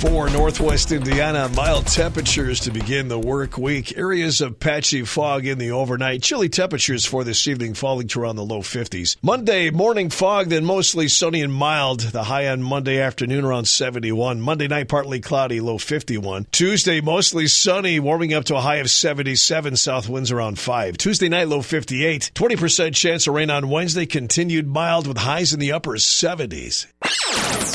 For Northwest Indiana, mild temperatures to begin the work week. Areas of patchy fog in the overnight. Chilly temperatures for this evening falling to around the low 50s. Monday, morning fog, then mostly sunny and mild. The high on Monday afternoon around 71. Monday night, partly cloudy, low 51. Tuesday, mostly sunny, warming up to a high of 77. South winds around 5. Tuesday night, low 58. 20% chance of rain on Wednesday. Continued mild with highs in the upper 70s.